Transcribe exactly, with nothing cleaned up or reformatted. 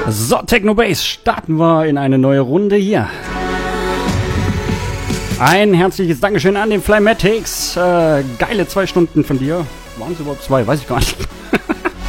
So, Technobase, starten wir in eine neue Runde hier. Ein herzliches Dankeschön an den Flymatics. Äh, geile zwei Stunden von dir. Waren es überhaupt zwei? Weiß ich gar nicht.